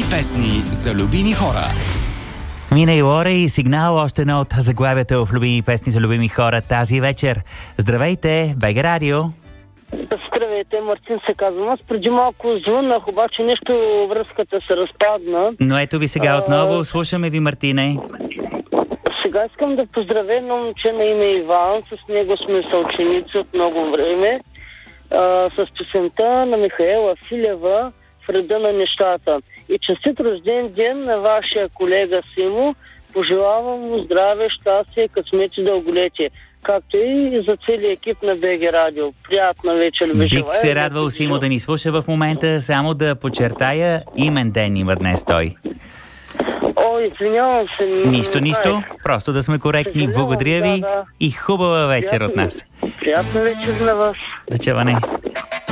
песни за любими хора. Мина и Лора и Сигнал, още едно от заглавията в любими песни за любими хора тази вечер. Здравейте, БГ Радио! Здравейте, Мартин се казвам. Аз преди малко звъннах, обаче нещо връзката се разпадна. Но ето ви сега отново, слушаме ви, Мартине. Сега искам да поздравя едно момче на име Иван, с него сме съученици от много време, с песента на Михаела Филева "В реда на нещата". И честит рожден ден на вашия колега Симо. Пожелавам му здраве, щастие, късмет и дълголетие. Както и за целия екип на БГ Радио. Приятна вечер ви желая. Бих се радвал Симо да ни слуша в момента, само да подчертая, имен ден има днес той. О, извинявам се. Нищо, просто да сме коректни. Благодаря ви и хубава вечер от нас. Приятна вечер на вас. До чуване.